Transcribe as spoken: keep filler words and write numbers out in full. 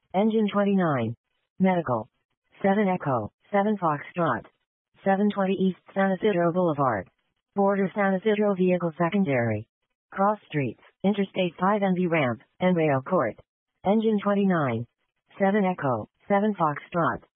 Engine twenty-nine. Medical. seven Echo, seven Foxtrot. seven twenty East San Isidro Boulevard. Border San Isidro Vehicle Secondary. Cross Streets, Interstate five N V Ramp, and Rail Court. Engine twenty-nine. seven Echo, seven Foxtrot.